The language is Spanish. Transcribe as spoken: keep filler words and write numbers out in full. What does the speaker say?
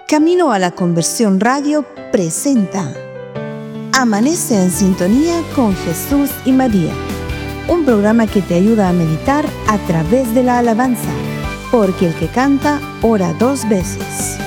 Camino a la Conversión Radio presenta Amanece en sintonía con Jesús y María, un programa que te ayuda a meditar a través de la alabanza, porque el que canta ora dos veces.